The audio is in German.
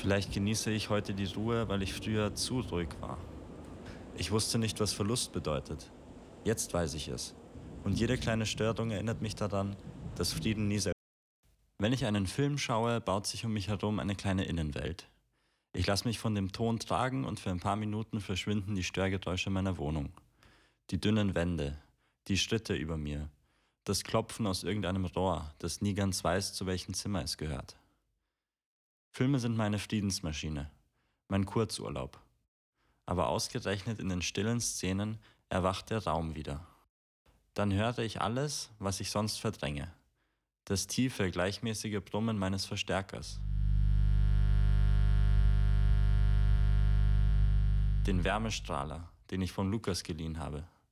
Vielleicht genieße ich heute die Ruhe, weil ich früher zu ruhig war. Ich wusste nicht, was Verlust bedeutet. Jetzt weiß ich es. Und jede kleine Störung erinnert mich daran, dass Frieden nie selbst. Wenn ich einen Film schaue, baut sich um mich herum eine kleine Innenwelt. Ich lasse mich von dem Ton tragen und für ein paar Minuten verschwinden die Störgeräusche meiner Wohnung. Die dünnen Wände, die Schritte über mir, das Klopfen aus irgendeinem Rohr, das nie ganz weiß, zu welchem Zimmer es gehört. Filme sind meine Friedensmaschine, mein Kurzurlaub. Aber ausgerechnet in den stillen Szenen erwacht der Raum wieder. Dann höre ich alles, was ich sonst verdränge. Das tiefe, gleichmäßige Brummen meines Verstärkers. Den Wärmestrahler, den ich von Lukas geliehen habe.